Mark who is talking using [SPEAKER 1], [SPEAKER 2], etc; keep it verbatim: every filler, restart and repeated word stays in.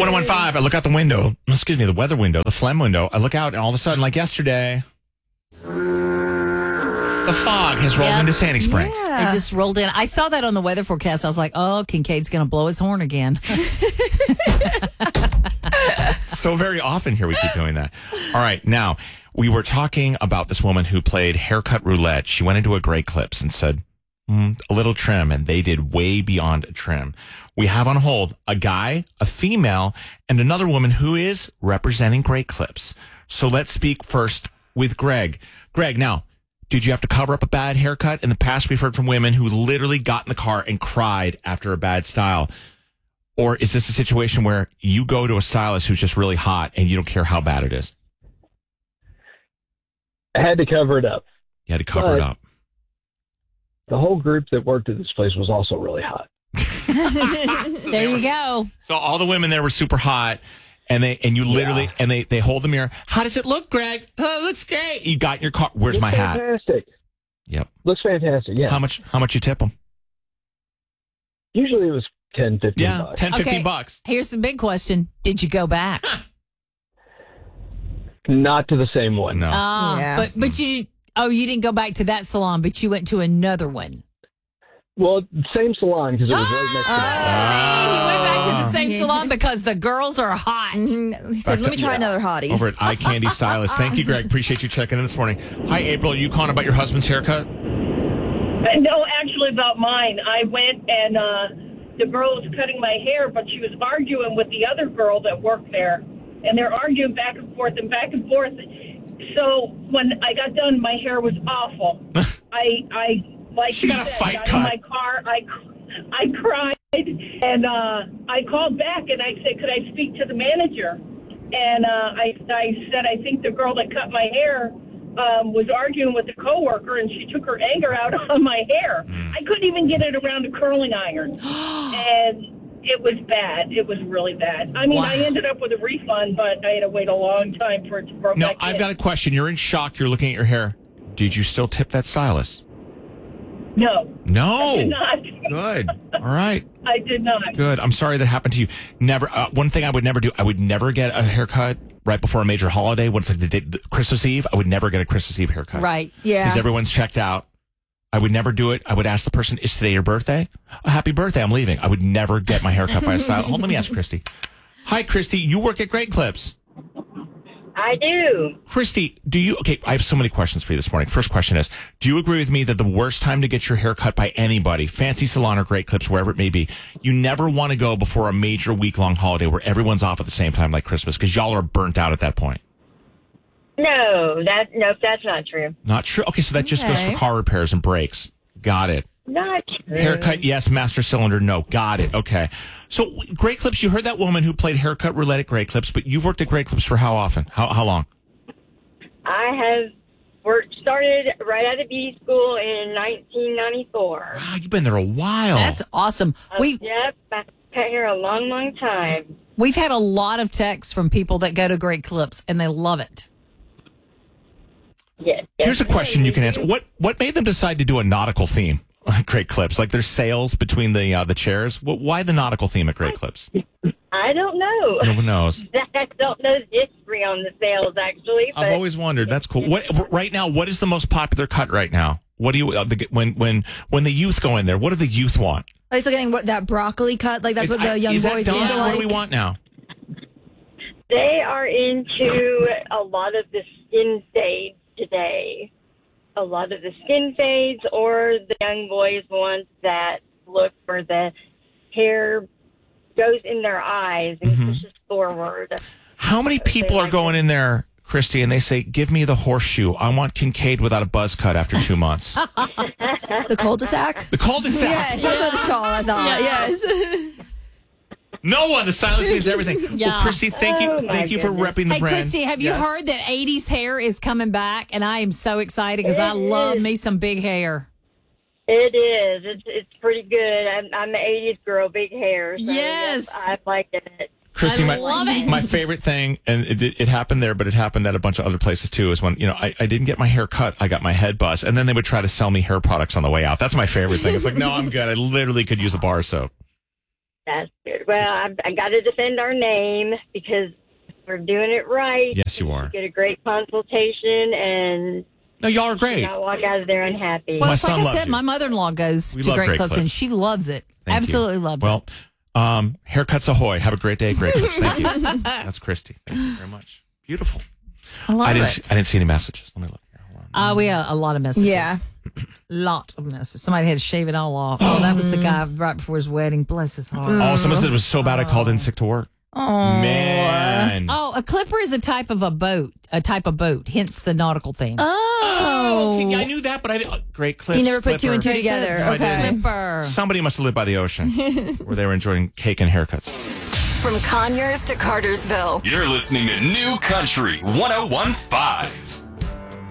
[SPEAKER 1] one oh one point five, I look out the window. Excuse me, the weather window, the phlegm window. I look out, and all of a sudden, like yesterday, the fog has rolled
[SPEAKER 2] Yeah.
[SPEAKER 1] into Sandy Springs.
[SPEAKER 2] It just rolled in. I saw that on the weather forecast. I was like, oh, Kincaid's going to blow his horn again.
[SPEAKER 1] So very often here we keep doing that. All right, now, we were talking about this woman who played haircut roulette. She went into a Great Clips and said, mm, a little trim, and they did way beyond a trim. We have on hold a guy, a female, and another woman who is representing Great Clips. So let's speak first with Greg. Greg, now, did you have to cover up a bad haircut? In the past, we've heard from women who literally got in the car and cried after a bad style. Or is this a situation where you go to a stylist who's just really hot and you don't care how bad it is?
[SPEAKER 3] I had to cover it up.
[SPEAKER 1] You had to cover
[SPEAKER 3] But
[SPEAKER 1] it up.
[SPEAKER 3] The whole group that worked at this place was also really hot.
[SPEAKER 1] So
[SPEAKER 2] There you
[SPEAKER 1] were-
[SPEAKER 2] go.
[SPEAKER 1] So all the women there were super hot, and they and you literally
[SPEAKER 3] Yeah.
[SPEAKER 1] and they they hold the mirror. How does it look, Greg? Oh, it looks great. You got in your car. Where's
[SPEAKER 3] Looks
[SPEAKER 1] my hat?
[SPEAKER 3] Fantastic.
[SPEAKER 1] Yep.
[SPEAKER 3] Looks fantastic. Yeah.
[SPEAKER 1] How much? How much you tip them?
[SPEAKER 3] Usually it was ten, fifteen
[SPEAKER 1] Yeah,
[SPEAKER 3] bucks.
[SPEAKER 1] ten, fifteen
[SPEAKER 2] Okay.
[SPEAKER 1] bucks.
[SPEAKER 2] Here's the big question. Did you go back?
[SPEAKER 3] Not to the same one.
[SPEAKER 1] No.
[SPEAKER 2] Uh,
[SPEAKER 4] Yeah.
[SPEAKER 2] But but you oh you didn't go back to that salon, but you went to another one.
[SPEAKER 3] Well, same salon because it was right next to the house.
[SPEAKER 2] See, you went back to the same
[SPEAKER 4] Yeah.
[SPEAKER 2] salon because the girls are hot.
[SPEAKER 4] Mhm. He said, let me try
[SPEAKER 3] Yeah.
[SPEAKER 4] another hottie.
[SPEAKER 1] Over at Eye Candy Stylist. Thank you, Greg. Appreciate you checking in this morning. Hi, April. Are you calling about your husband's haircut?
[SPEAKER 5] Uh, No, actually about mine. I went and uh, the girl was cutting my hair, but she was arguing with the other girl that worked there. And they're arguing back and forth and back and forth. So when I got done, my hair was awful. I, I like
[SPEAKER 1] She
[SPEAKER 5] you
[SPEAKER 1] got a
[SPEAKER 5] said,
[SPEAKER 1] fight
[SPEAKER 5] got
[SPEAKER 1] cut.
[SPEAKER 5] in my car. I, I cried. And uh, I called back and I said, could I speak to the manager? And uh, I, I said, I think the girl that cut my hair um, was arguing with a coworker, and she took her anger out on my hair.
[SPEAKER 1] Mm.
[SPEAKER 5] I couldn't even get it around a curling iron, and it was bad. It was really bad. I mean,
[SPEAKER 2] Wow.
[SPEAKER 5] I ended up with a refund, but I had to wait a long time for it to grow
[SPEAKER 1] No,
[SPEAKER 5] back
[SPEAKER 1] I've
[SPEAKER 5] in.
[SPEAKER 1] got a question. You're in shock. You're looking at your hair. Did you still tip that stylist?
[SPEAKER 5] No,
[SPEAKER 1] No.
[SPEAKER 5] I did not.
[SPEAKER 1] Good. All right.
[SPEAKER 5] I did not.
[SPEAKER 1] Good. I'm sorry that happened to you. Never. Uh, one thing I would never do. I would never get a haircut right before a major holiday. When it's like the, day, the Christmas Eve, I would never get a Christmas Eve haircut.
[SPEAKER 2] Right.
[SPEAKER 4] Yeah.
[SPEAKER 1] Because everyone's checked out. I would never do it. I would ask the person, "Is today your birthday? A happy birthday! I'm leaving." I would never get my haircut by a stylist. Hold on, let me ask Christy. Hi, Christy. You work at Great Clips.
[SPEAKER 5] I do.
[SPEAKER 1] Christy, do you, okay, I have so many questions for you this morning. First question is, do you agree with me that the worst time to get your hair cut by anybody, fancy salon or Great Clips, wherever it may be, you never want to go before a major week-long holiday where everyone's off at the same time like Christmas, because y'all are burnt out at that point?
[SPEAKER 6] No, that no, that's not true.
[SPEAKER 1] Not true? Okay, so that just goes
[SPEAKER 2] Okay.
[SPEAKER 1] for car repairs and brakes. Got it.
[SPEAKER 6] Not true.
[SPEAKER 1] Haircut, yes. Master cylinder, no. Got it. Okay. So, Great Clips, you heard that woman who played haircut roulette at Great Clips, but you've worked at Great Clips for how often? How, how long?
[SPEAKER 6] I have worked started right out of beauty school in nineteen ninety-four.
[SPEAKER 1] Wow, you've been there a while.
[SPEAKER 2] That's awesome. We
[SPEAKER 6] Yep, I've been here a long, long time.
[SPEAKER 2] we've had a lot of texts from people that go to Great Clips and they love it.
[SPEAKER 6] Yes.
[SPEAKER 1] Here's a question you can answer. What what made them decide to do a nautical theme at Great Clips? Like there's sails between the uh, the chairs. Wh- Why the nautical theme at Great Clips?
[SPEAKER 6] I don't know.
[SPEAKER 1] No one knows.
[SPEAKER 6] I don't know the history on the sales actually, but
[SPEAKER 1] I've always wondered. That's cool. What right now? What is the most popular cut right now? What do you uh, the, when when when the youth go in there? What do the youth want?
[SPEAKER 4] Are they still getting what, that broccoli cut? Like that's what the
[SPEAKER 1] I-
[SPEAKER 4] young
[SPEAKER 1] is that
[SPEAKER 4] boys
[SPEAKER 1] done?
[SPEAKER 4] seem to
[SPEAKER 1] What
[SPEAKER 4] like?
[SPEAKER 1] do we want now?
[SPEAKER 6] they are into a lot of the skin fades today. A lot of the skin fades, or the young boys want that look where the hair goes in their eyes and
[SPEAKER 1] Mhm.
[SPEAKER 6] pushes forward.
[SPEAKER 1] How many people are going in there, Christy, and they say, "Give me the horseshoe. I want Kincaid without a buzz cut after two months."
[SPEAKER 4] The cul-de-sac?
[SPEAKER 1] The cul-de-sac.
[SPEAKER 4] Yes, that's what it's called, I thought. Yes.
[SPEAKER 1] No one. The stylist means everything.
[SPEAKER 2] Yeah.
[SPEAKER 1] Well, Christy, thank you.
[SPEAKER 6] Oh, my
[SPEAKER 1] thank you for
[SPEAKER 6] goodness.
[SPEAKER 1] repping the
[SPEAKER 2] Hey,
[SPEAKER 1] brand.
[SPEAKER 2] Christy, have you
[SPEAKER 1] Yes.
[SPEAKER 2] heard that eighties hair is coming back? And I am so excited because I
[SPEAKER 6] It
[SPEAKER 2] love
[SPEAKER 6] is.
[SPEAKER 2] me some big hair.
[SPEAKER 6] It is. It's it's pretty good. I'm I'm an eighties girl, big hair. So
[SPEAKER 2] Yes.
[SPEAKER 6] I like it.
[SPEAKER 1] Christy,
[SPEAKER 2] I
[SPEAKER 1] my,
[SPEAKER 2] love it.
[SPEAKER 1] my favorite thing, and it, it happened there, but it happened at a bunch of other places too, is when, you know, I, I didn't get my hair cut, I got my head buzzed, and then they would try to sell me hair products on the way out. That's my favorite thing. It's like, no, I'm good. I literally could use a bar of soap.
[SPEAKER 6] That's good. Well, I, I got to defend our name because we're doing it right.
[SPEAKER 1] Yes, you are.
[SPEAKER 6] You get a great consultation and
[SPEAKER 1] No, y'all are great.
[SPEAKER 6] not walk out of there unhappy.
[SPEAKER 2] Well,
[SPEAKER 1] My
[SPEAKER 2] it's like
[SPEAKER 1] son
[SPEAKER 2] I
[SPEAKER 1] loves
[SPEAKER 2] said,
[SPEAKER 1] you.
[SPEAKER 2] my mother-in-law goes
[SPEAKER 1] We
[SPEAKER 2] to
[SPEAKER 1] love
[SPEAKER 2] Great
[SPEAKER 1] Great
[SPEAKER 2] Clips,
[SPEAKER 1] Clips.
[SPEAKER 2] and she loves it.
[SPEAKER 1] Thank
[SPEAKER 2] Absolutely
[SPEAKER 1] you.
[SPEAKER 2] loves
[SPEAKER 1] well,
[SPEAKER 2] it.
[SPEAKER 1] um, haircuts ahoy. Have a great day, Great Clips. Thank you. That's Christy. Thank you very much. Beautiful.
[SPEAKER 2] I love
[SPEAKER 1] I didn't.
[SPEAKER 2] it.
[SPEAKER 1] See, I didn't see any messages. Let me look here. Hold on.
[SPEAKER 2] Uh, we had a lot of messages.
[SPEAKER 4] Yeah.
[SPEAKER 2] lot of messages. Somebody had to shave it all off. Oh, that was the guy right before his wedding. Bless his heart.
[SPEAKER 1] Oh, someone said it was so bad I called in sick to work.
[SPEAKER 4] Oh.
[SPEAKER 1] Man.
[SPEAKER 2] Oh, a clipper is a type of a boat, a type of boat, hence the nautical theme.
[SPEAKER 4] Oh.
[SPEAKER 1] okay, yeah, I knew that, but I didn't. Great Clips.
[SPEAKER 4] You never put two
[SPEAKER 1] Clipper.
[SPEAKER 4] and two
[SPEAKER 2] Great
[SPEAKER 4] together.
[SPEAKER 2] Clips.
[SPEAKER 1] No, I
[SPEAKER 4] Okay.
[SPEAKER 1] didn't.
[SPEAKER 2] Clipper.
[SPEAKER 1] Somebody must have lived by the ocean where they were enjoying cake and haircuts.
[SPEAKER 7] From Conyers to Cartersville.
[SPEAKER 8] You're listening to New Country one oh one point five.